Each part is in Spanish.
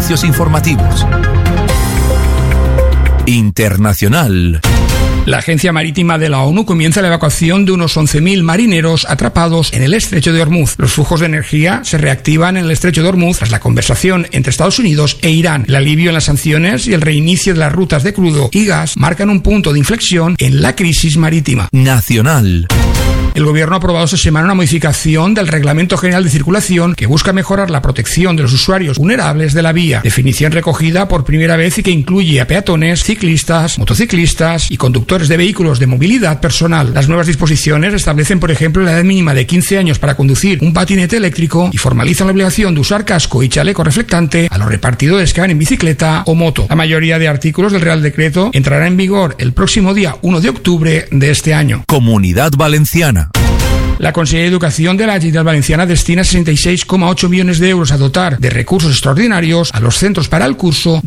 servicios informativos. Internacional. La Agencia Marítima de la ONU comienza la evacuación de unos 11.000 marineros atrapados en el estrecho de Hormuz. Los flujos de energía se reactivan en el estrecho de Hormuz tras la conversación entre Estados Unidos e Irán. El alivio en las sanciones y el reinicio de las rutas de crudo y gas marcan un punto de inflexión en la crisis marítima. Nacional. El Gobierno ha aprobado esta semana una modificación del Reglamento General de Circulación que busca mejorar la protección de los usuarios vulnerables de la vía. Definición recogida por primera vez y que incluye a peatones, ciclistas, motociclistas y conductores de vehículos de movilidad personal. Las nuevas disposiciones establecen, por ejemplo, la edad mínima de 15 años para conducir un patinete eléctrico y formalizan la obligación de usar casco y chaleco reflectante a los repartidores que van en bicicleta o moto. La mayoría de artículos del Real Decreto entrará en vigor el próximo día 1 de octubre de este año. Comunidad Valenciana. La Consellería de Educación de la Generalitat Valenciana destina 66,8 millones de euros a dotar de recursos extraordinarios a los centros para el curso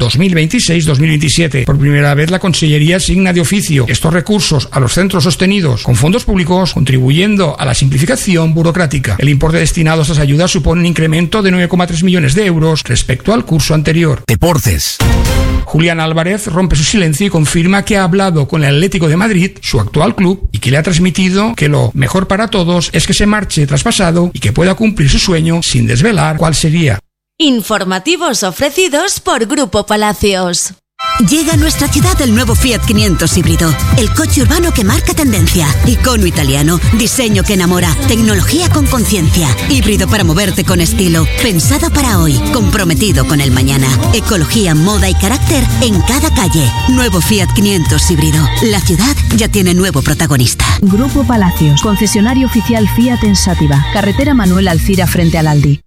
2026-2027. Por primera vez, la Consellería asigna de oficio estos recursos a los centros sostenidos con fondos públicos, contribuyendo a la simplificación burocrática. El importe destinado a estas ayudas supone un incremento de 9,3 millones de euros respecto al curso anterior. Deportes. Julián Álvarez rompe su silencio y confirma que ha hablado con el Atlético de Madrid, su actual club, y que le ha transmitido que lo mejor para todos es que se marche traspasado y que pueda cumplir su sueño sin desvelar cuál sería. Informativos ofrecidos por Grupo Palacios. Llega a nuestra ciudad el nuevo Fiat 500 híbrido, el coche urbano que marca tendencia, icono italiano, diseño que enamora, tecnología con conciencia, híbrido para moverte con estilo, pensado para hoy, comprometido con el mañana, ecología, moda y carácter en cada calle. Nuevo Fiat 500 híbrido. La ciudad ya tiene nuevo protagonista. Grupo Palacios, concesionario oficial Fiat en Sátiva, carretera Manuel Alcira frente al Aldi.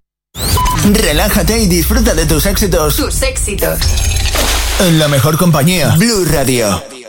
Relájate y disfruta de tus éxitos. Tus éxitos. En la mejor compañía, Blue Radio.